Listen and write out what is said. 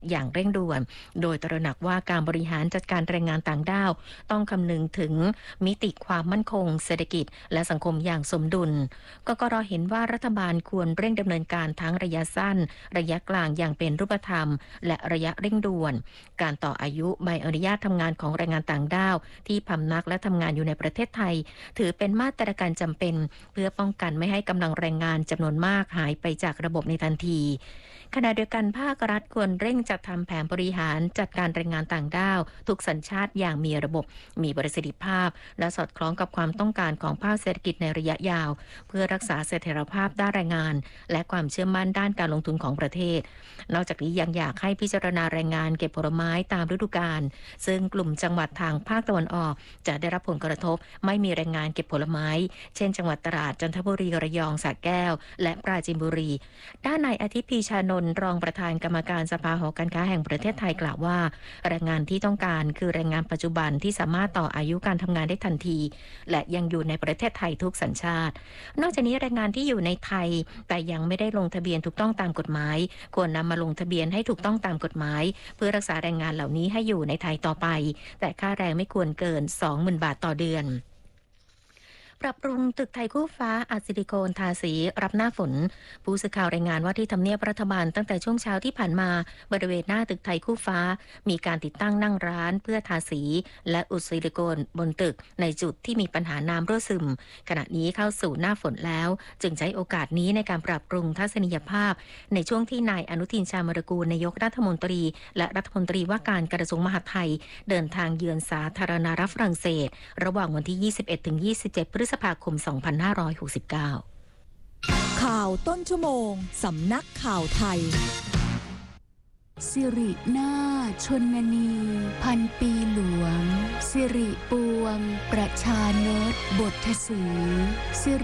อย่างเร่งด่วนโดยตระหนักว่าการบริหารจัดการแรงงานต่างด้าวต้องคำนึงถึงมิติความมั่นคงเศรษฐกิจและสังคมอย่างสมดุลกกร.เห็นว่ารัฐบาลควรเร่งดำเนินการทั้งระยะสั้นระยะกลางอย่างเป็นรูปธรรมและระยะเร่งด่วนการต่ออายุใบอนุญาตทำงานของแรงงานต่างด้าวที่พำนักและทำงานอยู่ในประเทศไทยถือเป็นมาตรการจำเป็นเพื่อป้องกันไม่ให้กำลังแรงงานจำนวนมากหายไปจากระบบในทันทีขณะเดียวกันภาครัฐควรเร่งจัดทำแผนบริหารจัดการแรงงานต่างด้าวทุกสัญชาติอย่างมีระบบมีประสิทธิภาพและสอดคล้องกับความต้องการของภาคเศรษฐกิจในระยะยาวเพื่อรักษาเสถียรภาพด้านแรงงานและความเชื่อมั่นด้านการลงทุนของประเทศนอกจากนี้ยังอยากให้พิจารณาแรงงานเก็บผลไม้ตามฤดูกาลซึ่งกลุ่มจังหวัดทางภาคตะวันออกจะได้รับผลกระทบไม่มีแรงงานเก็บผลไม้เช่นจังหวัดตราดจันทบุรีระยองสระแก้วและปราจีนบุรีด้านนายอาทิตย์ พีชานนท์รองประธานกรรมการสภาหอการค้าแห่งประเทศไทยกล่าวว่าแรงงานที่ต้องการคือแรงงานปัจจุบันที่สามารถต่ออายุการทำงานได้ทันทีและยังอยู่ในประเทศไทยทุกสัญชาตินอกจากนี้แรงงานที่อยู่ในไทยแต่ยังไม่ได้ลงทะเบียนถูกต้องตามกฎหมายควรนำมาลงทะเบียนให้ถูกต้องตามกฎหมายเพื่อรักษาแรงงานเหล่านี้ให้อยู่ในไทยต่อไปแต่ค่าแรงไม่ควรเกิน 20,000 บาทต่อเดือนปรับปรุงตึกไทยคู่ฟ้าอัดซิลิโคนทาสีรับหน้าฝนผู้สื่อข่าวรายงานว่าที่ทำเนียบรัฐบาลตั้งแต่ช่วงเช้าที่ผ่านมาบริเวณหน้าตึกไทยคู่ฟ้ามีการติดตั้งนั่งร้านเพื่อทาสีและอุดซิลิโคนบนตึกในจุดที่มีปัญหาน้ำรั่วซึมขณะนี้เข้าสู่หน้าฝนแล้วจึงใช้โอกาสนี้ในการปรับปรุงทัศนียภาพในช่วงที่นายอนุทินชาญวิรากูลนายกรัฐมนตรีและรัฐมนตรีว่าการกระทรวงมหาดไทยเดินทางเยือนสาธารณรัฐฝรั่งเศสระหว่างวันที่ 21-27 พฤษภาคม 2569 ข่าวต้นชั่วโมงสำนักข่าวไทยสิรินาถชนนีพันปีหลวงสิริปวงประชานตบทสี